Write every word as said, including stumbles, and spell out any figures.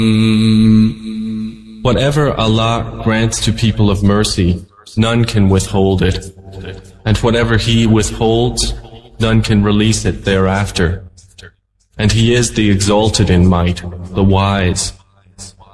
Whatever Allah grants to people of mercy, none can withhold it. And whatever He withholds, none can release it thereafter. And He is the exalted in might, the wise.